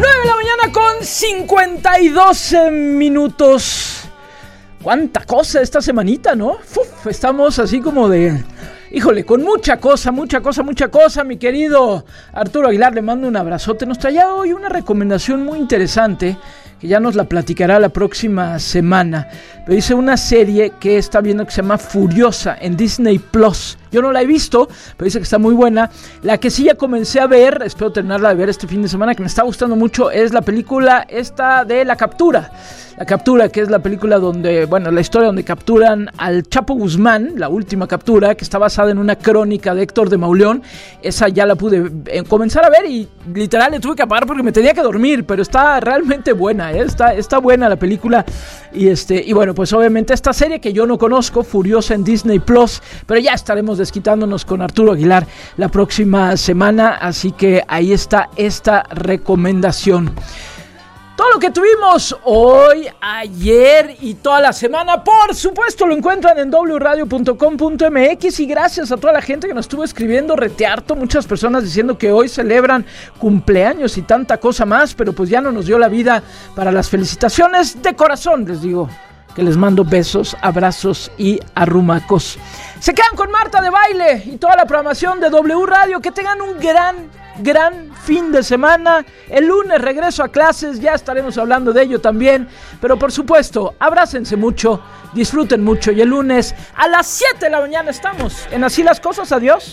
9 de la mañana con 52 minutos. Cuánta cosa esta semanita, ¿no? Estamos así como de... Híjole, con mucha cosa, mi querido Arturo Aguilar, le mando un abrazote. Nos traía hoy una recomendación muy interesante, que ya nos la platicará la próxima semana. Pero dice una serie que está viendo que se llama Furiosa en Disney Plus. Yo no la he visto, pero dice que está muy buena. La que sí ya comencé a ver, espero terminarla de ver este fin de semana, que me está gustando mucho, es la película esta de La Captura. La Captura, que es la película donde, bueno, la historia donde capturan al Chapo Guzmán, la última captura, que está basada en una crónica de Héctor de Mauleón. Esa ya la pude comenzar a ver y literal le tuve que apagar porque me tenía que dormir, pero está realmente buena, ¿eh? Está buena la película. Y bueno, pues obviamente esta serie que yo no conozco, Furiosa en Disney Plus, pero ya estaremos desquitándonos con Arturo Aguilar la próxima semana, así que ahí está esta recomendación. Todo lo que tuvimos hoy, ayer y toda la semana, por supuesto, lo encuentran en wradio.com.mx. Y gracias a toda la gente que nos estuvo escribiendo retearto, muchas personas diciendo que hoy celebran cumpleaños y tanta cosa más, pero pues ya no nos dio la vida para las felicitaciones. De corazón les digo que les mando besos, abrazos y arrumacos. Se quedan con Marta de Baile y toda la programación de W Radio. Que tengan un gran fin de semana. El lunes regreso a clases, ya estaremos hablando de ello también. Pero por supuesto, abrácense mucho, disfruten mucho. Y el lunes a las 7 de la mañana estamos en Así las Cosas. Adiós.